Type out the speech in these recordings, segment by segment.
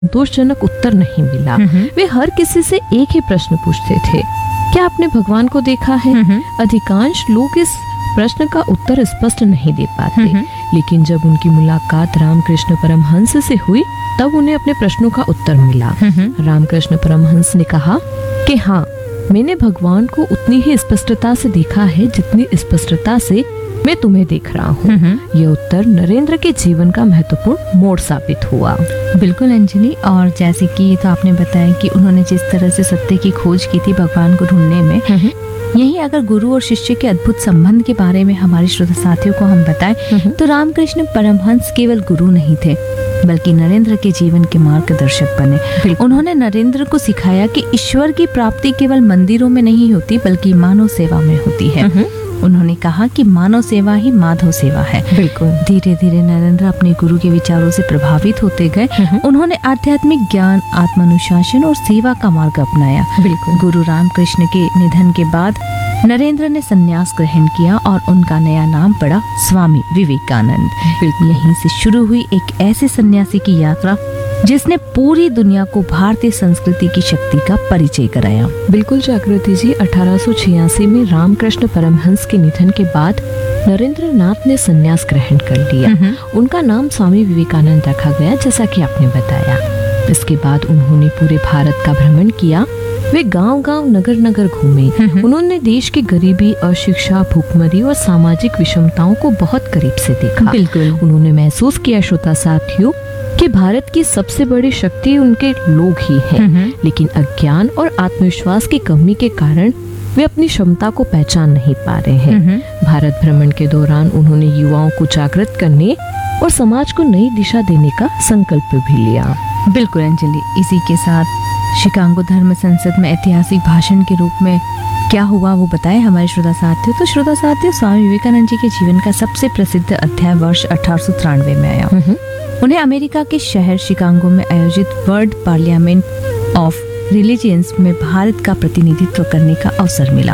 संतोषजनक उत्तर नहीं मिला। वे हर किसी से एक ही प्रश्न पूछते थे, क्या आपने भगवान को देखा है? अधिकांश लोग इस प्रश्न का उत्तर स्पष्ट नहीं दे पाते, लेकिन जब उनकी मुलाकात रामकृष्ण परमहंस से हुई तब उन्हें अपने प्रश्नों का उत्तर मिला। रामकृष्ण परमहंस ने कहा कि हाँ, मैंने भगवान को उतनी ही स्पष्टता से देखा है जितनी स्पष्टता से मैं तुम्हें देख रहा हूँ। यह उत्तर नरेंद्र के जीवन का महत्वपूर्ण मोड़ साबित हुआ। बिल्कुल अंजलि, और जैसे कि ये तो आपने बताया कि उन्होंने जिस तरह से सत्य की खोज की थी भगवान को ढूंढने में, यही अगर गुरु और शिष्य के अद्भुत संबंध के बारे में हमारे श्रोता साथियों को हम बताएं तो रामकृष्ण परमहंस केवल गुरु नहीं थे बल्कि नरेंद्र के जीवन के मार्गदर्शक बने। उन्होंने नरेंद्र को सिखाया कि ईश्वर की प्राप्ति केवल मंदिरों में नहीं होती बल्कि मानव सेवा में होती है। उन्होंने कहा कि मानव सेवा ही माधव सेवा है। बिल्कुल। धीरे धीरे नरेंद्र अपने गुरु के विचारों से प्रभावित होते गए। उन्होंने आध्यात्मिक ज्ञान, आत्मानुशासन और सेवा का मार्ग अपनाया। बिल्कुल। गुरु रामकृष्ण के निधन के बाद नरेंद्र ने संन्यास ग्रहण किया और उनका नया नाम पड़ा स्वामी विवेकानंद। यहीं से शुरू हुई एक ऐसे सन्यासी की यात्रा जिसने पूरी दुनिया को भारतीय संस्कृति की शक्ति का परिचय कराया। बिल्कुल जागृति जी, 1886 में रामकृष्ण परमहंस के निधन के बाद नरेंद्र नाथ ने संन्यास ग्रहण कर लिया। उनका नाम स्वामी विवेकानंद रखा गया, जैसा कि आपने बताया। इसके बाद उन्होंने पूरे भारत का भ्रमण किया। वे गांव-गांव, नगर-नगर घूमे। उन्होंने देश की गरीबी, अशिक्षा, भूखमरी और सामाजिक विषमताओं को बहुत करीब से देखा। बिल्कुल। उन्होंने महसूस किया, श्रोता साथियों, कि भारत की सबसे बड़ी शक्ति उनके लोग ही हैं, लेकिन अज्ञान और आत्मविश्वास की कमी के कारण वे अपनी क्षमता को पहचान नहीं पा रहे हैं। भारत भ्रमण के दौरान उन्होंने युवाओं को जागृत करने और समाज को नई दिशा देने का संकल्प भी लिया। बिल्कुल अंजलि, इसी के साथ शिकागो धर्म संसद में ऐतिहासिक भाषण के रूप में क्या हुआ वो बताए हमारे श्रोता साथियों। तो श्रोता साथियों, स्वामी विवेकानंद जी के जीवन का सबसे प्रसिद्ध अध्याय वर्ष 1893 में आया। उन्हें अमेरिका के शहर शिकागो में आयोजित वर्ल्ड पार्लियामेंट ऑफ रिलीजियंस में भारत का प्रतिनिधित्व करने का अवसर मिला।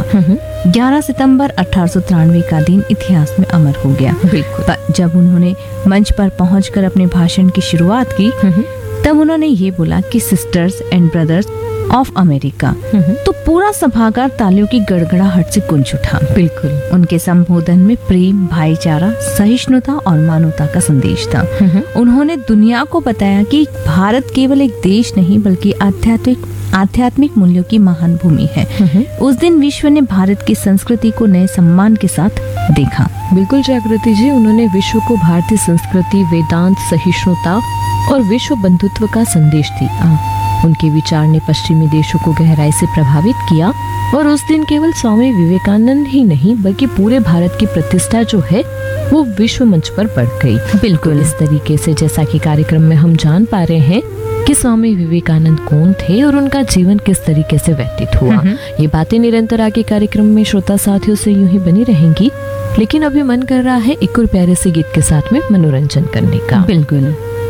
11 सितंबर 1893 का दिन इतिहास में अमर हो गया। जब उन्होंने मंच पर पहुंचकर अपने भाषण की शुरुआत की तब उन्होंने ये बोला कि sisters and brothers of America, तो पूरा सभागार तालियों की गड़गड़ाहट से गूंज उठा। बिल्कुल। उनके संबोधन में प्रेम, भाईचारा, सहिष्णुता और मानवता का संदेश था। उन्होंने दुनिया को बताया कि भारत केवल एक देश नहीं बल्कि आध्यात्मिक मूल्यों की महान भूमि है। उस दिन विश्व ने भारत की संस्कृति को नए सम्मान के साथ देखा। बिल्कुल जागृति जी, उन्होंने विश्व को भारतीय संस्कृति, वेदांत, सहिष्णुता और विश्व बंधुत्व का संदेश दिया। उनके विचार ने पश्चिमी देशों को गहराई से प्रभावित किया और उस दिन केवल स्वामी विवेकानंद ही नहीं बल्कि पूरे भारत की प्रतिष्ठा जो है वो विश्व मंच पर बढ़ गई। बिल्कुल। इस तरीके से जैसा कि कार्यक्रम में हम जान पा रहे हैं कि स्वामी विवेकानंद कौन थे और उनका जीवन किस तरीके से व्यतीत हुआ। ये बातें निरंतर आगे कार्यक्रम में श्रोता साथियों से यूं ही बनी रहेंगी, लेकिन अभी मन कर रहा है एक और प्यारे से गीत के साथ में मनोरंजन करने का। बिल्कुल।